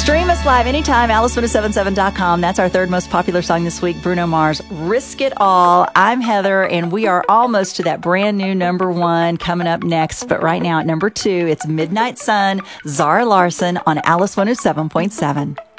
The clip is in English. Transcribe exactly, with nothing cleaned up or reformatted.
Stream us live anytime, alice one oh seven seven dot com. That's our third most popular song this week, Bruno Mars, Risk It All. I'm Heather, and we are almost to that brand new number one coming up next. But right now at number two, it's Midnight Sun, Zara Larsson on Alice one oh seven point seven.